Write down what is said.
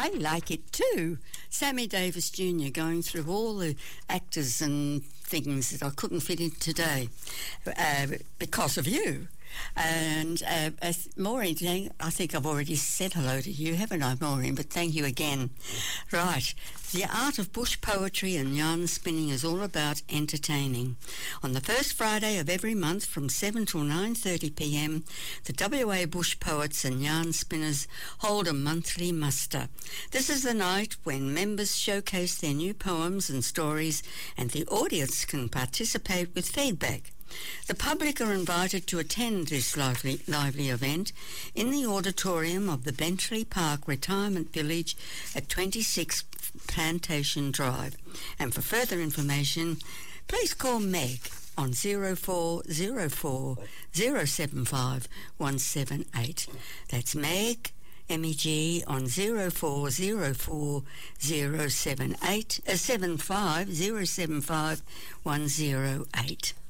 I like it too. Sammy Davis Jr. going through all the actors and things that I couldn't fit in today because of you. And Maureen, I think I've already said hello to you, haven't I, Maureen? But thank you again. Right. The art of bush poetry and yarn spinning is all about entertaining. On the first Friday of every month from 7 till 9:30pm, the WA Bush Poets and Yarn Spinners hold a monthly muster. This is the night when members showcase their new poems and stories, and the audience can participate with feedback. The public are invited to attend this lively event in the auditorium of the Benchley Park Retirement Village at 26 Plantation Drive. And for further information, please call Meg on 0404 075 178. That's Meg, MEG, on 0404 075 108.